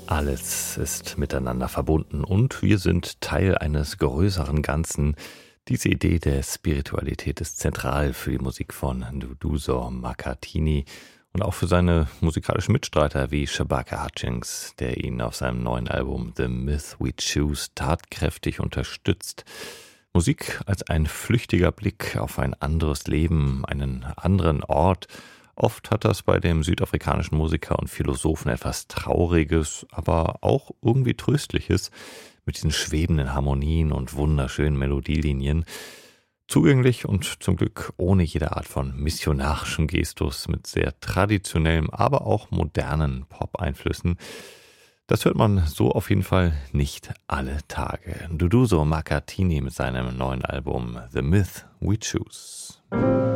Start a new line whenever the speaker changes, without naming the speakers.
Alles ist miteinander verbunden und wir sind Teil eines größeren Ganzen. Diese Idee der Spiritualität ist zentral für die Musik von Duduzo Makatini und auch für seine musikalischen Mitstreiter wie Shabaka Hutchings, der ihn auf seinem neuen Album The Myth We Choose tatkräftig unterstützt. Musik als ein flüchtiger Blick auf ein anderes Leben, einen anderen Ort. Oft hat das bei dem südafrikanischen Musiker und Philosophen etwas Trauriges, aber auch irgendwie Tröstliches, mit diesen schwebenden Harmonien und wunderschönen Melodielinien. Zugänglich und zum Glück ohne jede Art von missionarischem Gestus, mit sehr traditionellem, aber auch modernen Pop-Einflüssen. Das hört man so auf jeden Fall nicht alle Tage. Duduzo Makatini mit seinem neuen Album The Myth We Choose.